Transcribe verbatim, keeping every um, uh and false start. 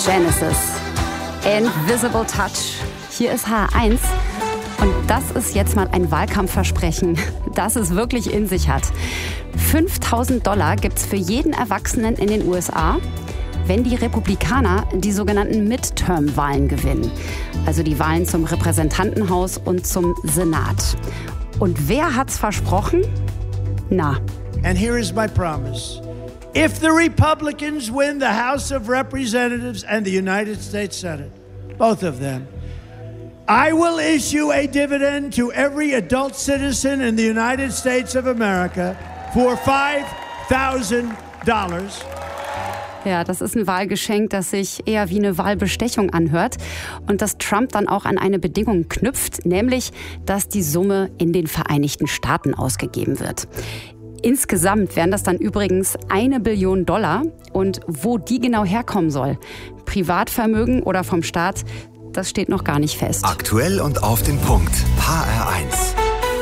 Genesis. Invisible Touch. Hier ist H eins. Und das ist jetzt mal ein Wahlkampfversprechen, das es wirklich in sich hat. fünftausend Dollar gibt's für jeden Erwachsenen in den U S A, wenn die Republikaner die sogenannten Midterm-Wahlen gewinnen. Also die Wahlen zum Repräsentantenhaus und zum Senat. Und wer hat's versprochen? Na. And here is my promise. If the Republicans win the House of Representatives and the United States Senate, both of them, I will issue a dividend to every adult citizen in the United States of America for five thousand dollars. Ja, das ist ein Wahlgeschenk, das sich eher wie eine Wahlbestechung anhört und das Trump dann auch an eine Bedingung knüpft, nämlich, dass die Summe in den Vereinigten Staaten ausgegeben wird. Insgesamt wären das dann übrigens eine Billion Dollar. Und wo die genau herkommen soll, Privatvermögen oder vom Staat, das steht noch gar nicht fest. Aktuell und auf den Punkt. H R eins.